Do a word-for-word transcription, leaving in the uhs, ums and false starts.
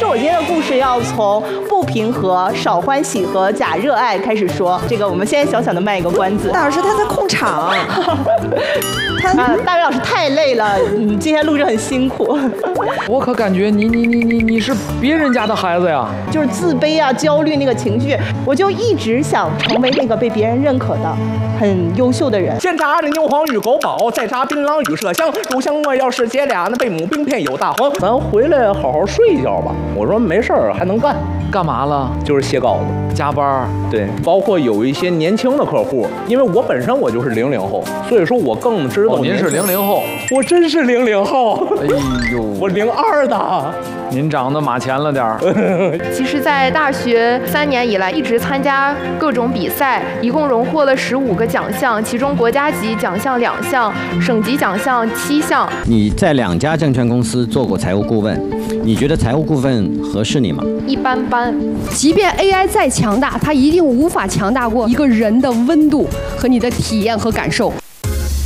实我今天的故事要从不平和、少欢喜和假热爱开始说。这个我们先小小的卖一个关子。 大老师他在控场。他啊，大伟老师太累了，你今天录制很辛苦。 我可感觉你你你你你是别人家的孩子呀， 就是自卑啊、焦虑那个情绪，我就一直想成为那个被别人认可的、很优秀的人。 先炸这牛黄与狗宝，再炸槟榔与麝香。肉香我要是姐俩，那贝母冰片有大黄。咱回来好好睡一觉吧。我说没事儿，还能干。 干嘛了？ 就是写稿子、 加班。 对，包括有一些年轻的客户，因为我本身我就是零零后，所以说我更知道。 哦，您是零零后， 我真是零零后。 哎呦， 我零二的。 您长得马前了点儿。 其实，在大学三年以来，一直参加各种比赛，一共荣获了十五个奖项，其中国家级奖项两项，省级奖项七项。 你在两家证券公司做过财务顾问，你觉得财务顾问合适你吗？ 一般般。 即便 A I 再强大，它一定无法强大过一个人的温度和你的体验和感受。